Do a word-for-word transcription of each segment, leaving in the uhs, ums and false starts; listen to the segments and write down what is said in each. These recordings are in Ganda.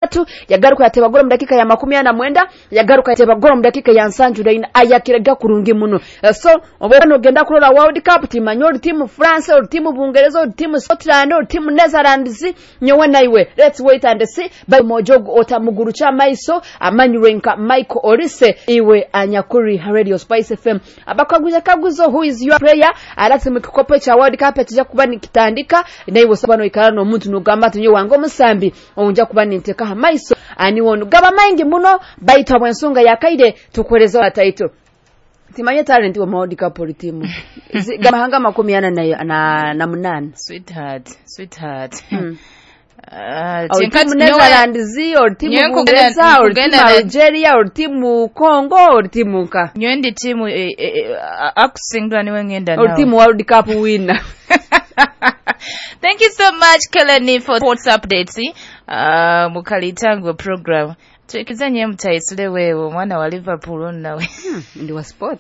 gatandatu yagaruka yateba golo mu dakika ya makumi ana na mwenda yagaruka yateba golo mu dakika ya nsanjura ina ayakiraga kurungi muno. Uh, so obano genda kulola World Cup timanyo team France or team Bungerezo team Scotland or team Netherlands nyowe naiwe. Let's wait and see. By mojogo otamuguru cha maiso amanyu renka Michael Orise iwe anyakuri Radio Spice F M abakaguza kaguzo who is your player alati mukikopo cha World Cup tija kuba nikitandika naiwe sabano ikala no muntu nugamba tunyo wango musambi onja kuba ninteka maiso ani wonu gaba maingi muno baita bwensonga yakaide tukoleza title timanye talent wa World Cup timu gaba hanga makumi ana na na, na munana sweetheart sweetheart hmm. Uh, or team Netherlands or team Bungereza or team Algeria or team Congo or team Muka nyendi timu eh, eh, akusingra niwe ngenda or team World Cup winner. Thank you so much Kelani for sports updates. Uh, mukalitango program tukizanye mtaisile wewe mwana wa Liverpool nawe ndi wa sport.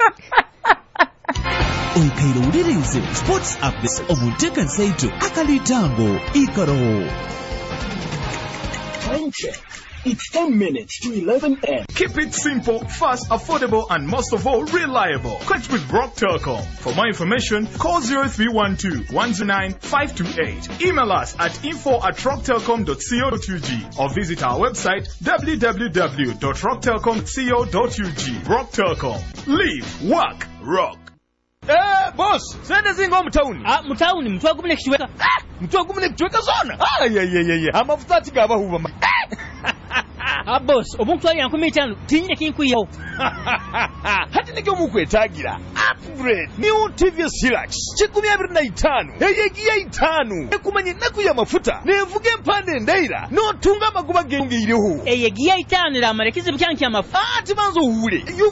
Oikairo udirize sports updates omuteka nsaito akalitango ikaro. Time check. It's ten minutes to eleven a m Keep it simple, fast, affordable, and most of all, reliable. Connect with Rock Telecom. For more information, call zero three one two, one zero nine, five two eight. Email us at info at rock telecom dot co dot u g or visit our website w w w dot rock telecom dot co dot u g. Rock Telecom. Live, work, rock. Eh, boss, sende zingo mtauni. Ah, mtauni, mtu agumune kichweka. Ah, mtu agumune kichweka zona. Ah, yeah, yeah, yeah, yeah. Amafuta tigaba huwa. Ah, boss, omuntu ali yankumi tano, tinyine kinkuyo. Hati nige mukwetagira. Upgrade. New T V S Hilux. Chikumi abiri na itano. Eyegiya itano. Ekumanye naku ya mafuta. Nevuge mpande ndaira. No tunga maguba genge iriho. Eyegiya itano la marekizi byanki ya mafuta. Ah, timanzo ule.